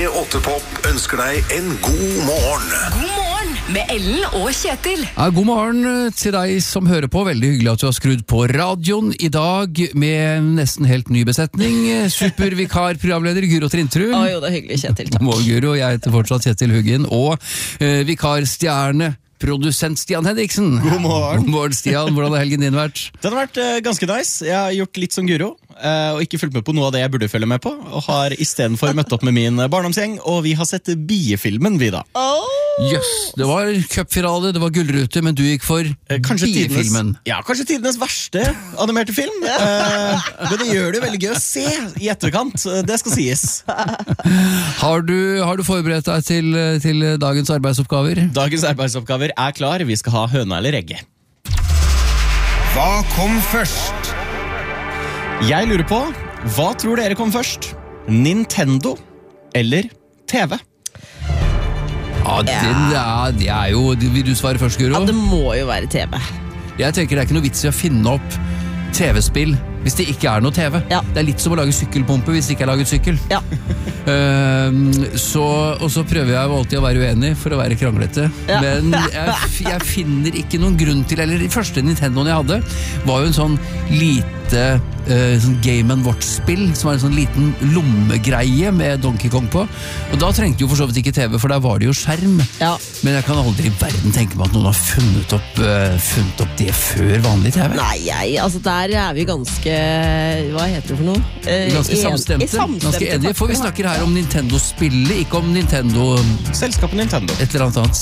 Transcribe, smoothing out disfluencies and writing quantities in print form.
P8 Pop ønsker deg en god morgen. God morgen med Ellen og Kjetil. Ja, god morgen til deg som hører på. Veldig hyggelig at du har skrudd på radioen i dag med nesten helt ny besetning. Supervikar-programleder Guro Trintrull. Å jo, det er hyggelig, Kjetil. God morgen, Guro. Jeg heter fortsatt Kjetil Huggen. Og vikarstjerne, produsent Stian Henriksen. God morgen. God morgen, Stian. Hvordan har helgen din vært? Den har vært ganske nice. Jeg har gjort litt som Guro, og ikke fulgt med på noe av det jeg burde følge med på. Og har i stedet for møtt opp med min barndomsgjeng, og vi har sett Biefilmen, vi da. Jøss, det var cupfinale, det var gullrute, men du gikk for Biefilmen. Kanskje tidenes verste animerte film. Men det gjør det veldig gøy å se i etterkant, det skal sies. Har du forberedt deg til dagens arbeidsoppgaver? Dagens arbeidsoppgaver er klar. Vi skal ha høna eller egget. Hva kom først? Jeg lurer på, hva tror dere kom først? Nintendo eller TV? Ja, det er jo... Vil du svare først, Guro? Ja, det må jo være TV. Jeg tenker det er ikke noe vits i å finne opp TV-spill hvis det ikke er noe TV. Ja. Det er litt som å lage sykkelpumpe hvis det ikke er laget sykkel. Ja. Og så prøver jeg alltid å være uenig for å være kranglete. Ja. Men jeg finner ikke noen grunn til, eller den første Nintendoen jeg hadde var jo en sånn lite sånn Game & Watch-spill, som var en sånn liten lommegreie med Donkey Kong på. Og da trengte jo for så vidt ikke TV, for der var det jo skjerm. Ja. Men jeg kan aldri i verden tenke meg at noen har funnet opp det før vanlig TV. Nei, altså der er vi ganske... Hva heter det for noe? Ganske samstemte. Ganske enige, for vi snakker her om Nintendo-spillet, ikke om Nintendo... Selskapet Nintendo. Et eller annet.